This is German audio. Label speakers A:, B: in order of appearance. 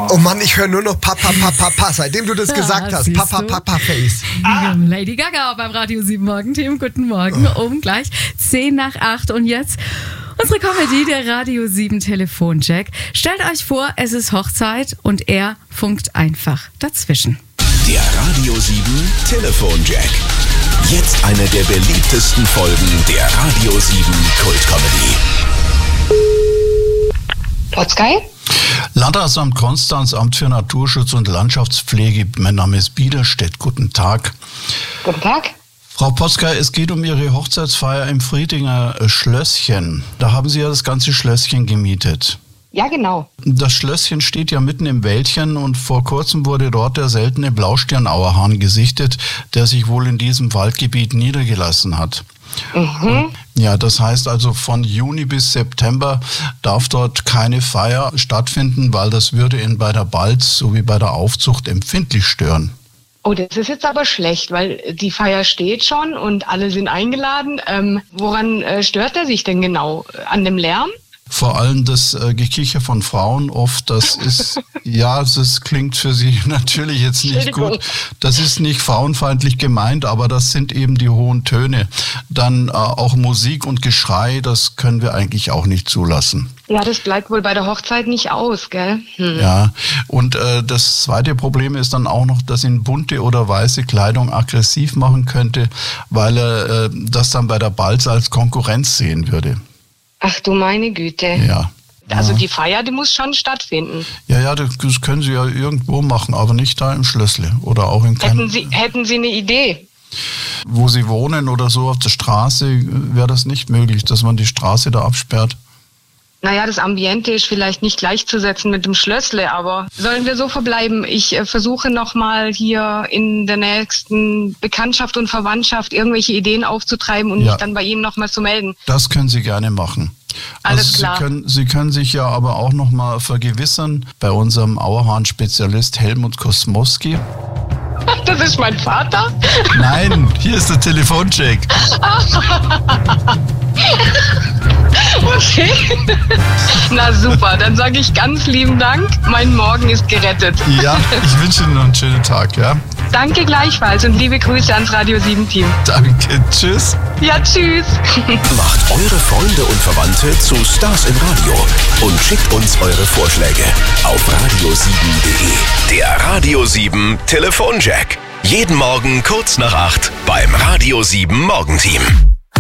A: Oh Mann, ich höre nur noch Papa, seitdem du das gesagt hast. Papa, Face.
B: Lady Gaga beim Radio 7 Morgenteam. Guten Morgen, um gleich 7:10 und jetzt unsere Comedy, der Radio 7 Telefonjack. Stellt euch vor, es ist Hochzeit und er funkt einfach dazwischen.
C: Der Radio 7 Telefonjack. Jetzt eine der beliebtesten Folgen der Radio 7 Kultcomedy.
D: Potsky?
E: Landratsamt Konstanz, Amt für Naturschutz und Landschaftspflege. Mein Name ist Biederstedt. Guten Tag.
D: Guten Tag.
E: Frau Potzky, es geht um Ihre Hochzeitsfeier im Friedinger Schlösschen. Da haben Sie ja das ganze Schlösschen gemietet.
D: Ja, genau.
E: Das Schlösschen steht ja mitten im Wäldchen und vor kurzem wurde dort der seltene Blaustirnauerhahn gesichtet, der sich wohl in diesem Waldgebiet niedergelassen hat.
D: Mhm.
E: Ja, das heißt also von Juni bis September darf dort keine Feier stattfinden, weil das würde ihn bei der Balz sowie bei der Aufzucht empfindlich stören.
D: Oh, das ist jetzt aber schlecht, weil die Feier steht schon und alle sind eingeladen. Woran stört er sich denn genau? An dem Lärm?
E: Vor allem das Gekicher von Frauen oft, das ist, ja, das klingt für Sie natürlich jetzt nicht gut. Das ist nicht frauenfeindlich gemeint, aber das sind eben die hohen Töne. Dann auch Musik und Geschrei, das können wir eigentlich auch nicht zulassen.
D: Ja, das bleibt wohl bei der Hochzeit nicht aus, gell?
E: Ja, und das zweite Problem ist dann auch noch, dass ihn bunte oder weiße Kleidung aggressiv machen könnte, weil er das dann bei der Balz als Konkurrenz sehen würde.
D: Ach du meine Güte.
E: Ja.
D: Also die Feier, die muss schon stattfinden.
E: Ja, das können Sie ja irgendwo machen, aber nicht da im Schlössle oder auch in keinem...
D: Hätten Sie eine Idee?
E: Wo Sie wohnen oder so auf der Straße, wäre das nicht möglich, dass man die Straße da absperrt?
D: Naja, das Ambiente ist vielleicht nicht gleichzusetzen mit dem Schlössle, aber sollen wir so verbleiben? Ich versuche nochmal hier in der nächsten Bekanntschaft und Verwandtschaft irgendwelche Ideen aufzutreiben und mich dann bei Ihnen nochmal zu melden.
E: Das können Sie gerne machen.
D: Alles klar.
E: Sie können sich ja aber auch nochmal vergewissern bei unserem Auerhahn-Spezialist Helmut Kosmowski.
D: Das ist mein Vater?
E: Nein, hier ist der Telefoncheck.
D: Okay. Na super, dann sage ich ganz lieben Dank. Mein Morgen ist gerettet.
E: Ja, ich wünsche Ihnen noch einen schönen Tag, ja?
D: Danke gleichfalls und liebe Grüße ans Radio 7 Team.
E: Danke, tschüss.
D: Ja, tschüss.
C: Macht eure Freunde und Verwandte zu Stars im Radio und schickt uns eure Vorschläge auf radio7.de. Der Radio 7 Telefonjack. Jeden Morgen kurz nach 8 beim Radio 7 Morgenteam.